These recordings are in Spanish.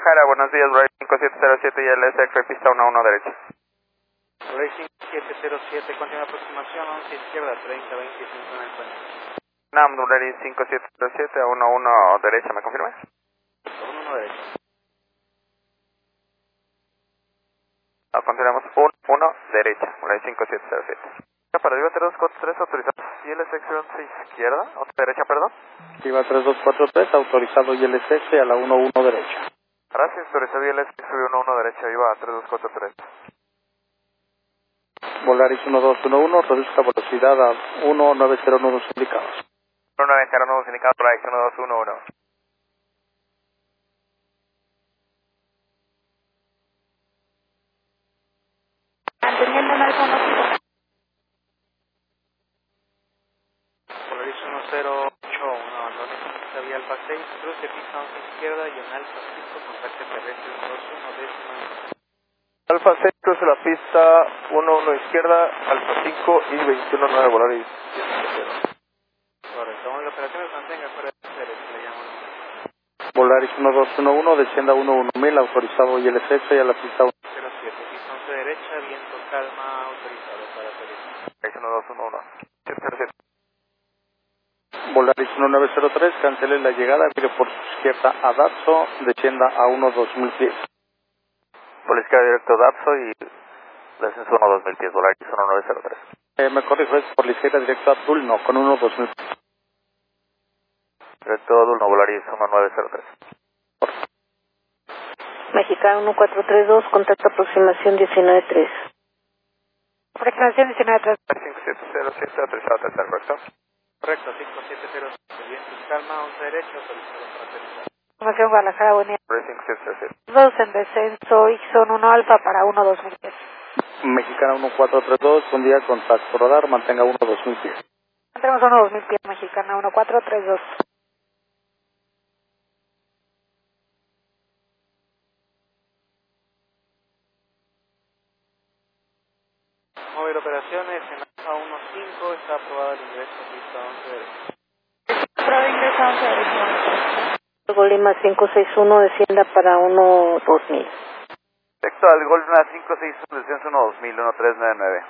Guadalajara, buenos días, Volaris 5707 y LSX, pista 11 derecha. Volaris 5707, continua aproximación, 11 izquierda, 30-25 en el puente. NAM, Volaris 5707 a 11 derecha, ¿me confirmas? 11 derecha. Continuamos 11 derecha, Volaris 5707. Para Viva 3243, autorizado y LSX 11 izquierda, 11 derecha, perdón. Viva 3243, autorizado y LSX a la 11 derecha. Gracias, autorizado y LSX 11 derecha, Viva 3243. Volaris 1211, reduzca velocidad a 1909 nudos indicados. 1909 nudos indicados, Volaris 1211. Manteniendo en alfa no. Volaris 1081, abandone pista vía Alfa 6, cruce pista 11 izquierda y en Alfa 5, contacto terrestre 21 décima. Alfa 6, cruce la pista 11 izquierda, Alfa 5 y 219 Volaris. Correcto, vamos a operaciones, mantenga fuera de seres, le llamo. Volaris 1211, descienda 11000, autorizado y LSX a la pista 07, pista 11 derecha, viento calma, autorizado para aterrizar. 1211. 707. Volaris 1903, cancele la llegada, vire por su izquierda a Datso, descienda a 2000 pies. Por la izquierda directo Dapso y descenso 2000 pies, Volaris 1903. Me corrijo, es por la izquierda directo a Dulno, con 2000 pies. Directo Dulno, Volaris 1903. Mexicano 1432, contacto aproximación 193. Aproximación 193. 5707, autorizado tercer, ¿correcto? Correcto, 5707, viento calma, 11 derecha, autorizado para aterrizar. Información Guadalajara, buen día. Volaris 5707. 2 en descenso, Ixon 1 alfa para 2000 pies. Mexicana 1432, buen día, contacto radar, mantenga 2000 pies. Tenemos 2000 pies, Mexicana 1432. Mover operaciones en Alfa 15, está aprobado el ingreso a pista 11 derecha. Prueba ingreso a 11 derecha. Golima 561, descienda para 2000. Directo al Golf 56, descenso 2000, 1399.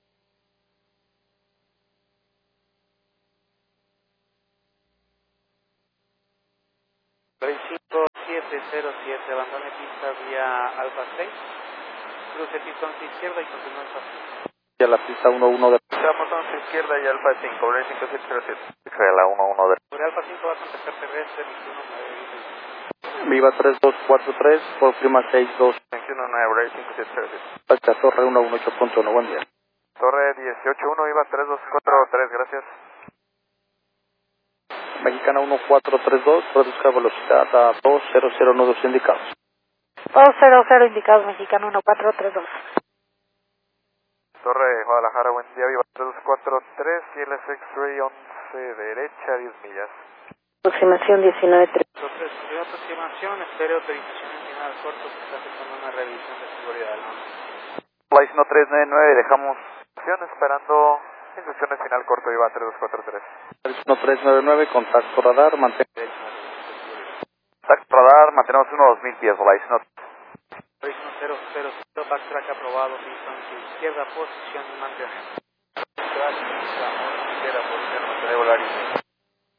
Volaris 5707, abandone pista vía Alfa 6, cruce pista 11 izquierda y continúa en Alfa. Y a la pista 11 derecha. Estamos 11 izquierda y Alfa 5, Volaris 5707. Fue a la 11 derecha. Sobre Alfa 5 va a contactar terrestre 219. Viva 3243, por prima 62, 219, Volaris 5707. hasta Torre 118.1, buen día. Torre 181, Viva 3243, gracias. Mexicana 1432, reduzca velocidad a 200 nudos indicados. 200 indicados, Mexicano 1432. Torre Guadalajara, buen día, Viva 3243 y LSX Ray 11 derecha, 10 millas. Aproximación 193. Entonces, de aproximación, espere autorización en final corto, se está efectuando una revisión de seguridad, ¿no? Flight 1399, dejamos acción esperando instrucciones final corto, Viva 3243. 1399, contacto radar, mantenga. Contacto radar, mantenemos 2000 pies, Volaris 1. Volaris 1000, backtrack aprobado, pista 11 izquierda, posición y mantener. Gracias, izquierda, posición, mantener Volaris.